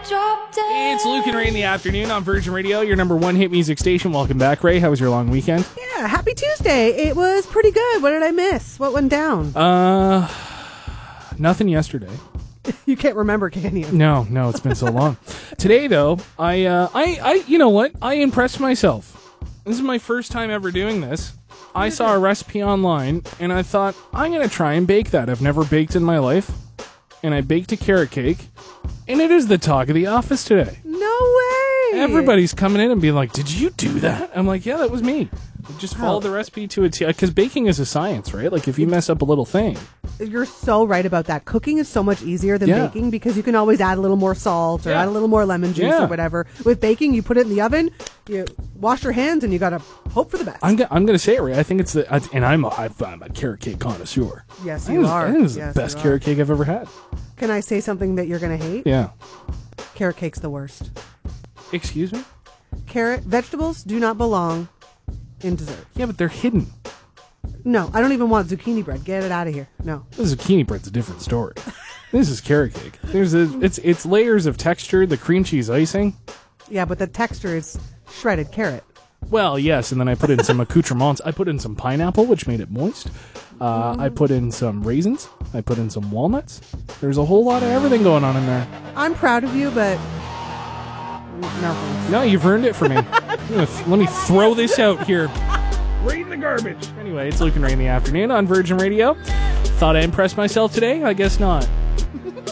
It's Luke and Ray in the afternoon on Virgin Radio, your number one hit music station. Welcome back, Ray. How was your long weekend? Yeah, happy Tuesday. It was pretty good. What did I miss? What went down? Nothing yesterday. You can't remember, can you? No, it's been so long. Today, though, I you know what? I impressed myself. This is my first time ever doing this. I saw a recipe online, and I thought, I'm going to try and bake that. I've never baked in my life. And I baked a carrot cake, and it is the talk of the office today. No way! Everybody's coming in and being like, did you do that? I'm like, yeah, that was me. Just follow the recipe to a T. Because baking is a science, right? Like, if you mess up a little thing. You're so right about that. Cooking is so much easier than baking because you can always add a little more salt or add a little more lemon juice or whatever. With baking, you put it in the oven, you wash your hands, and you got to hope for the best. I'm going to say it, Ray. I think it's and I'm a carrot cake connoisseur. Yes, you are. I think it's the best carrot cake I've ever had. Can I say something that you're going to hate? Yeah. Carrot cake's the worst. Excuse me? Vegetables do not belong in dessert. Yeah, but they're hidden. No, I don't even want zucchini bread. Get it out of here. No. The zucchini bread's a different story. This is carrot cake. It's layers of texture, the cream cheese icing. Yeah, but the texture is shredded carrot. Well, yes, and then I put in some accoutrements. I put in some pineapple, which made it moist. I put in some raisins. I put in some walnuts. There's a whole lot of everything going on in there. I'm proud of you, but no thanks. No, you've earned it for me. Let me throw this out here. Right in the garbage. Anyway, it's Luke and Ray in the afternoon on Virgin Radio. Thought I impressed myself today? I guess not.